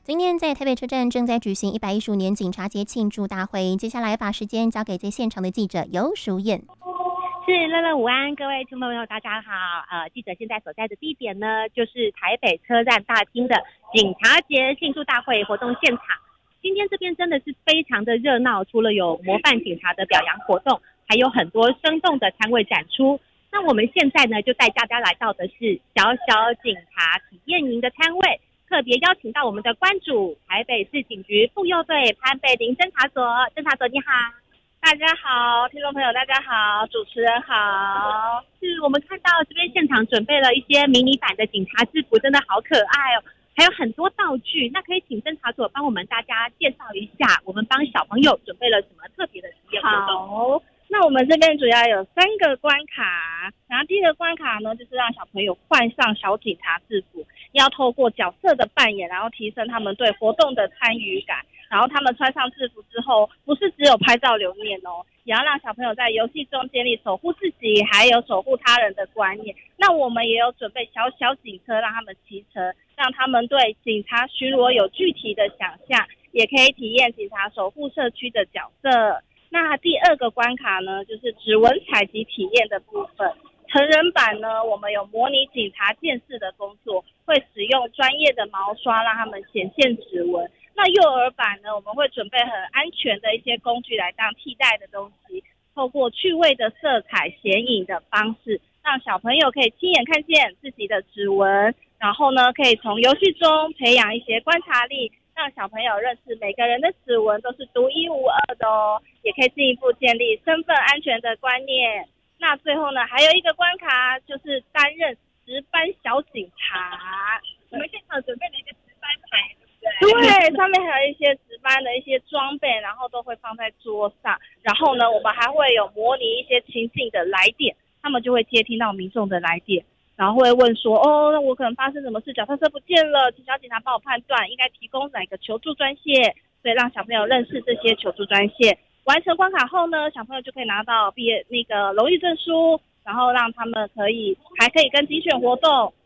今天在台北车站正在举行115年警察节庆祝大会，接下来把时间交给在现场的记者尤淑燕。 是乐乐午安，各位听众朋友大家好。记者现在所在的地点呢，就是台北车站大厅的警察节庆祝大会活动现场。今天这边真的是非常的热闹，除了有模范警察的表扬活动，还有很多生动的摊位展出。那我们现在呢，就带大家来到的是小小警察体验营的摊位，特别邀请到我们的关主，台北市警局妇幼队潘贝玲侦查所。侦查所你好。 大家好，听众朋友大家好，主持人好。 是我们看到这边现场准备了一些迷你版的警察制服，真的好可爱哦，还有很多道具。那可以请侦查所帮我们大家介绍一下，我们帮小朋友准备了什么特别的体验活动？ 好，那我们这边主要有3个关卡，然后第一个关卡呢，就是让小朋友换上小警察制服，要透过角色的扮演，然后提升他们对活动的参与感。然后他们穿上制服之后，不是只有拍照留念哦，也要让小朋友在游戏中建立守护自己还有守护他人的观念。那我们也有准备小小警车让他们骑车，让他们对警察巡逻有具体的想象，也可以体验警察守护社区的角色。那第2个关卡呢，就是指纹采集体验的部分。成人版呢，我们有模拟警察见识的工作，会使用专业的毛刷让他们显现指纹。那幼儿版呢，我们会准备很安全的一些工具来当替代的东西，透过趣味的色彩显影的方式，让小朋友可以亲眼看见自己的指纹，然后呢，可以从游戏中培养一些观察力，让小朋友认识每个人的指纹都是独一无二的哦，也可以进一步建立身份安全的观念。那最后呢，还有一个关卡就是担任值班小警察， 我们现场准备了一个值班牌。 对，上面还有一些值班的一些装备，然后都会放在桌上。然后呢，我们还会有模拟一些情境的来电，他们就会接听到民众的来电，然后会问说，那我可能发生什么事，脚踏车不见了，请小警察帮我判断应该提供哪个求助专线，所以让小朋友认识这些求助专线。完成关卡后呢，小朋友就可以拿到毕业那个荣誉证书，然后让他们还可以跟竞选活动